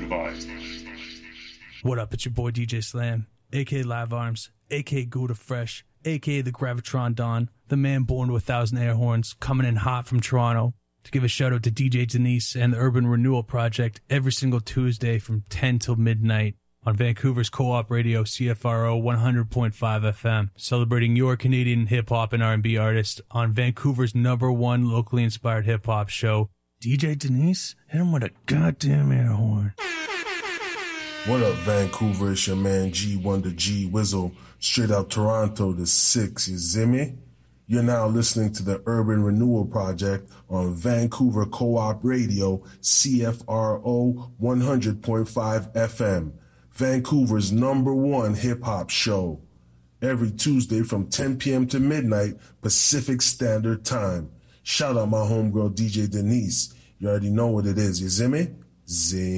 What up, it's your boy DJ Slam, a.k.a. Live Arms, a.k.a. Gouda Fresh, a.k.a. the Gravitron Don, the man born to 1,000 air horns, coming in hot from Toronto, to give a shout out to DJ Denise and the Urban Renewal Project every single Tuesday from 10 till midnight on Vancouver's co-op radio CFRO 100.5 FM, celebrating your Canadian hip-hop and R&B artist on Vancouver's #1 locally inspired hip-hop show. DJ Denise, hit him with a goddamn air horn. What up, Vancouver? It's your man G1 G Wizzle, straight out Toronto to 6, you see me? You're now listening to the Urban Renewal Project on Vancouver Co-op Radio, CFRO 100.5 FM, Vancouver's #1 hip-hop show. Every Tuesday from 10 p.m. to midnight, Pacific Standard Time. Shout out my homegirl DJ Denise. You already know what it is, you see me?